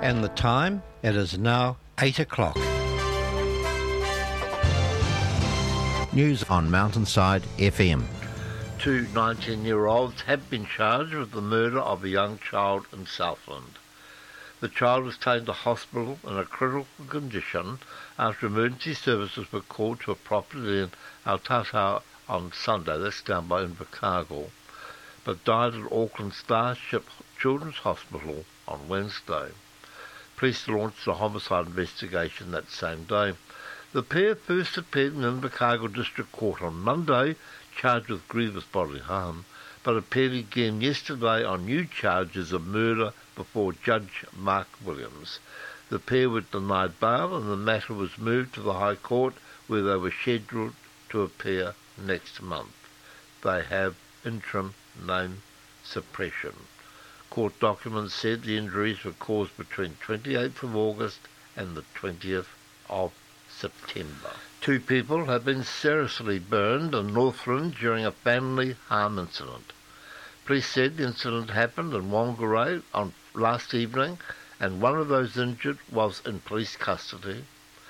And the time, it is now 8 o'clock. News on Mountainside FM. 2 19-year-olds have been charged with the murder of a young child in Southland. The child was taken to hospital in a critical condition after emergency services were called to a property in Aotearoa on Sunday, that's down by Invercargill, but died at Auckland Starship Children's Hospital on Wednesday. Police launched a homicide investigation that same day. The pair first appeared in Invercargill District Court on Monday, charged with grievous bodily harm, but appeared again yesterday on new charges of murder before Judge Mark Williams. The pair were denied bail and the matter was moved to the High Court, where they were scheduled to appear next month. They have interim name suppression. Court documents said the injuries were caused between 28th of August and the 20th of September. 2 people have been seriously burned in Northland during a family harm incident. Police said the incident happened in Whangarei on last evening, and one of those injured was in police custody.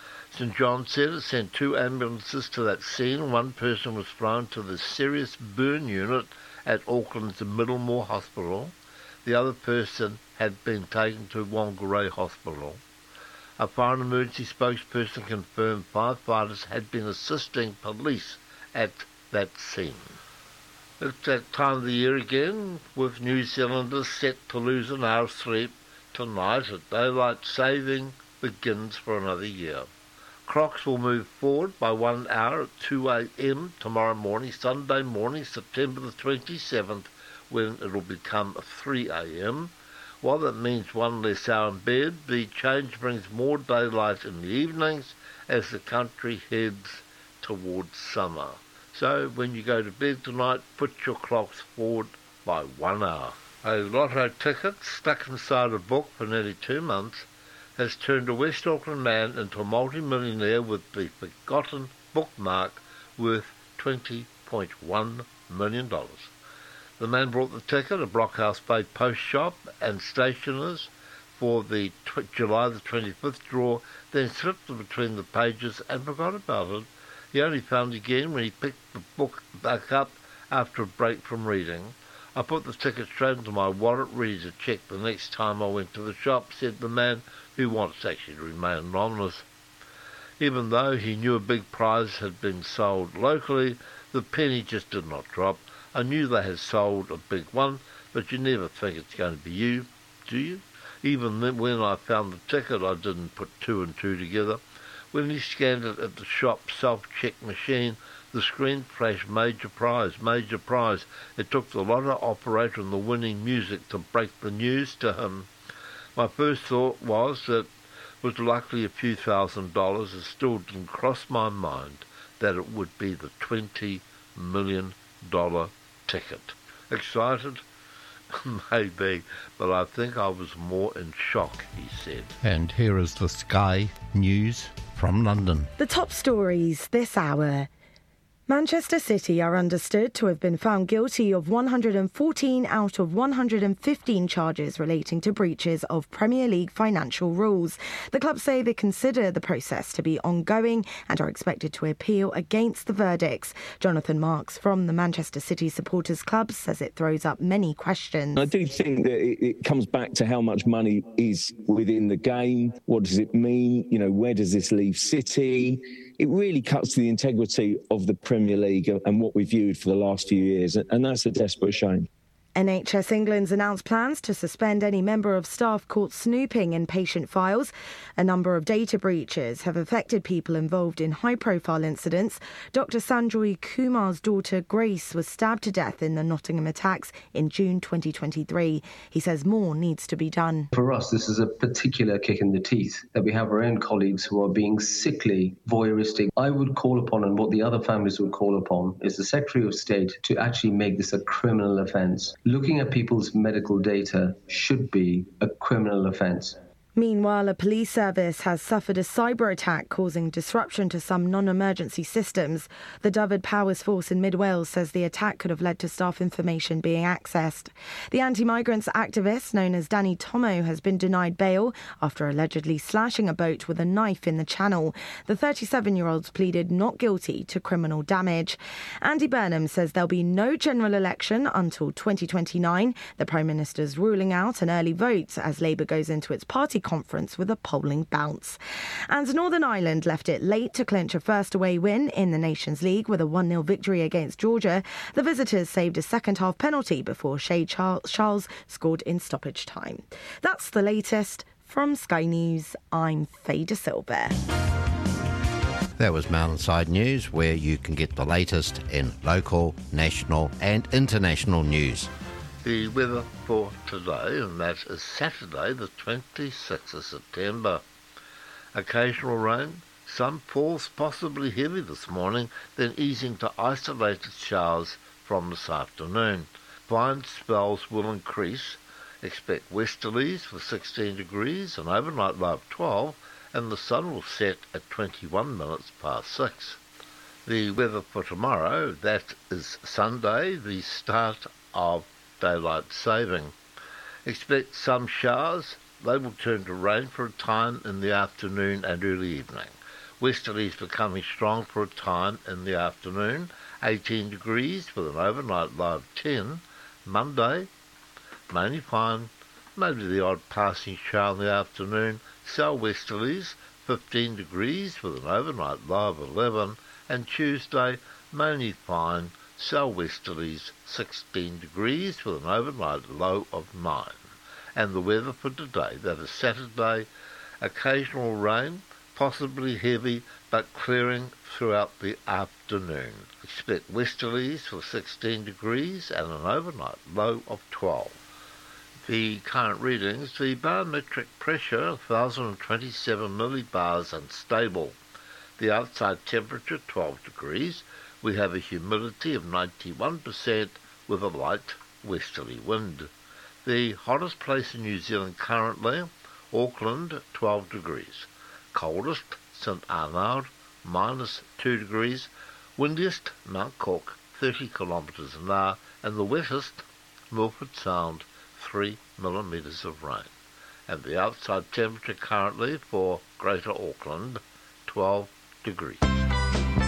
St John said it sent 2 ambulances to that scene. One person was flown to the serious burn unit at Auckland's Middlemore Hospital. The other person had been taken to Whangarei Hospital. A fire and emergency spokesperson confirmed firefighters had been assisting police at that scene. It's that time of the year again, with New Zealanders set to lose an hour's sleep tonight as daylight saving begins for another year. Clocks will move forward by 1 hour at 2 a.m. tomorrow morning, Sunday morning, September the 27th, when it will become 3 a.m. While that means 1 less hour in bed, the change brings more daylight in the evenings as the country heads towards summer. So when you go to bed tonight, put your clocks forward by 1 hour. A lotto ticket stuck inside a book for nearly 2 months has turned a West Auckland man into a multi-millionaire with the forgotten bookmark worth $20.1 million. The man brought the ticket, a Blockhouse Bay post shop and stationers, for the July the 25th draw, then slipped it between the pages and forgot about it. He only found it again when he picked the book back up after a break from reading. I put the ticket straight into my wallet, ready to check the next time I went to the shop, said the man, who wants actually to remain anonymous. Even though he knew a big prize had been sold locally, the penny just did not drop. I knew they had sold a big one, but you never think it's going to be you, do you? Even then, when I found the ticket, I didn't put 2 and 2 together. When he scanned it at the shop self-check machine, the screen flashed major prize, major prize. It took the lotto operator and the winning music to break the news to him. My first thought was that it was likely a few $1,000s. It still didn't cross my mind that it would be the $20 million ticket. Excited? Maybe, but I think I was more in shock, he said. And here is the Sky News from London. The top stories this hour. Manchester City are understood to have been found guilty of 114 out of 115 charges relating to breaches of Premier League financial rules. The club say they consider the process to be ongoing and are expected to appeal against the verdicts. Jonathan Marks from the Manchester City Supporters Club says it throws up many questions. I do think that it comes back to how much money is within the game. What does it mean? Where does this leave City? It really cuts to the integrity of the Premier League and what we've viewed for the last few years, and that's a desperate shame. NHS England's announced plans to suspend any member of staff caught snooping in patient files. A number of data breaches have affected people involved in high-profile incidents. Dr Sanjoy Kumar's daughter Grace was stabbed to death in the Nottingham attacks in June 2023. He says more needs to be done. For us, this is a particular kick in the teeth that we have our own colleagues who are being sickly, voyeuristic. I would call upon, and what the other families would call upon, is the Secretary of State to actually make this a criminal offence. Looking at people's medical data should be a criminal offence. Meanwhile, a police service has suffered a cyber attack causing disruption to some non-emergency systems. The Dyfed Powers Force in Mid Wales says the attack could have led to staff information being accessed. The anti-migrants activist known as Danny Tomo has been denied bail after allegedly slashing a boat with a knife in the Channel. The 37-year-old pleaded not guilty to criminal damage. Andy Burnham says there'll be no general election until 2029. The Prime Minister's ruling out an early vote as Labour goes into its party conference with a polling bounce. And Northern Ireland left it late to clinch a first away win in the Nations League with a 1-0 victory against Georgia. The visitors saved a second-half penalty before Shay Charles scored in stoppage time. That's the latest. From Sky News, I'm Faye De Silva. That was Mountainside News, where you can get the latest in local, national and international news. The weather for today, and that is Saturday the 26th of September. Occasional rain, some falls possibly heavy this morning, then easing to isolated showers from this afternoon. Fine spells will increase. Expect westerlies for 16 degrees, an overnight low of 12, and the sun will set at 21 minutes past 6. The weather for tomorrow, that is Sunday, the start of daylight saving. Expect some showers. They will turn to rain for a time in the afternoon and early evening. Westerlies becoming strong for a time in the afternoon. 18 degrees with an overnight low of 10. Monday, mainly fine, maybe the odd passing shower in the afternoon. Southwesterlies, 15 degrees with an overnight low of 11. And Tuesday, mainly fine, southwesterlies 16 degrees with an overnight low of 9. And the weather for today, that is Saturday, occasional rain, possibly heavy, but clearing throughout the afternoon. Expect westerlies for 16 degrees and an overnight low of 12. The current readings, the barometric pressure 1027 millibars and stable. The outside temperature 12 degrees. We have a humidity of 91% with a light westerly wind. The hottest place in New Zealand currently, Auckland, 12 degrees. Coldest, St Arnaud, -2 degrees. Windiest, Mount Cook, 30 kilometres an hour. And the wettest, Milford Sound, 3 millimetres of rain. And the outside temperature currently for Greater Auckland, 12 degrees.